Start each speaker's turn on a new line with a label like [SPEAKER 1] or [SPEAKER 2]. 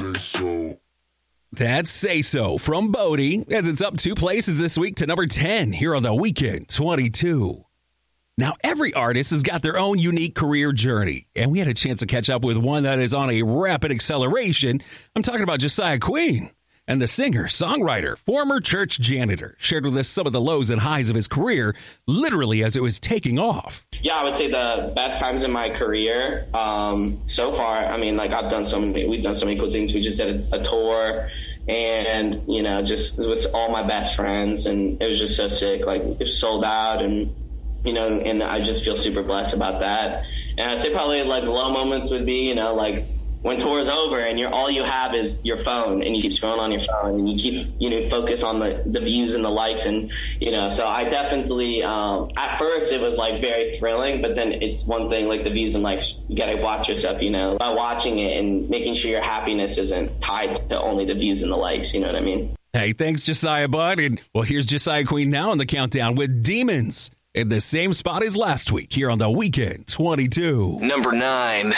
[SPEAKER 1] That's Say So from Bodie, as it's up 2 places this week to number 10 here on the Weekend 22. Now, every artist has got their own unique career journey, and we had a chance to catch up with one that is on a rapid acceleration. I'm talking about Josiah Queen. And the singer, songwriter, former church janitor shared with us some of the lows and highs of his career, literally as it was taking off.
[SPEAKER 2] Yeah, I would say the best times in my career so far. I mean, like we've done so many cool things. We just did a tour and, you know, just with all my best friends, and it was just so sick. Like it was sold out, and, you know, and I just feel super blessed about that. And I'd say probably like the low moments would be, you know, like when tour's over and all you have is your phone, and you keep scrolling on your phone, and you keep, you know, focus on the views and the likes, and, you know, so I definitely, at first it was like very thrilling, but then it's one thing, like the views and likes, you gotta watch yourself, you know, by watching it and making sure your happiness isn't tied to only the views and the likes, you know what I mean?
[SPEAKER 1] Hey, thanks, Josiah Bud. And well, here's Josiah Queen now on the countdown with Demons in the same spot as last week here on the Weekend 22.
[SPEAKER 3] Number 9.